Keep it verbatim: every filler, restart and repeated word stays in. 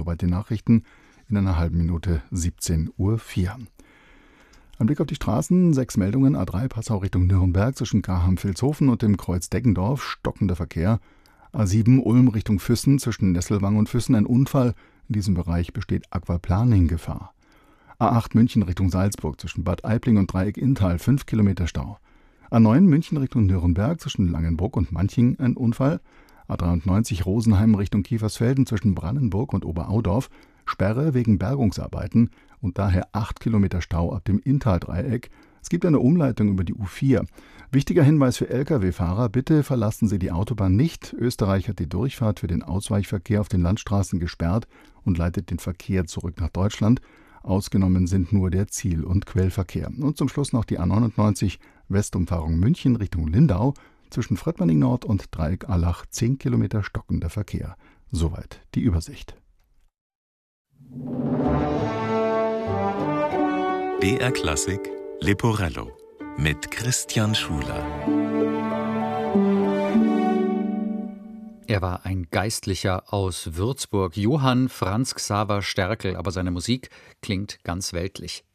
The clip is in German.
soweit die Nachrichten. In einer halben Minute siebzehn Uhr vier. Ein Blick auf die Straßen, sechs Meldungen, A drei Passau Richtung Nürnberg zwischen Graham-Vilshofen und dem Kreuz Deggendorf, stockender Verkehr. A sieben Ulm Richtung Füssen zwischen Nesselwang und Füssen ein Unfall, in diesem Bereich besteht Aquaplaning-Gefahr. A acht München Richtung Salzburg zwischen Bad Aibling und Dreieck Inntal fünf Kilometer Stau. A neun München Richtung Nürnberg zwischen Langenbruck und Manching ein Unfall. A dreiundneunzig Rosenheim Richtung Kiefersfelden zwischen Brandenburg und Oberaudorf, Sperre wegen Bergungsarbeiten und daher acht Kilometer Stau ab dem Inntal-Dreieck. Es gibt eine Umleitung über die U vier. Wichtiger Hinweis für L K W-Fahrer, bitte verlassen Sie die Autobahn nicht. Österreich hat die Durchfahrt für den Ausweichverkehr auf den Landstraßen gesperrt und leitet den Verkehr zurück nach Deutschland. Ausgenommen sind nur der Ziel- und Quellverkehr. Und zum Schluss noch die A neunundneunzig Westumfahrung München Richtung Lindau. Zwischen Fröttmanning Nord und Dreieck-Allach zehn Kilometer stockender Verkehr. Soweit die Übersicht. B R Klassik Leporello mit Christian Schuler. Er war ein Geistlicher aus Würzburg, Johann Franz Xaver Sterkel, aber seine Musik klingt ganz weltlich.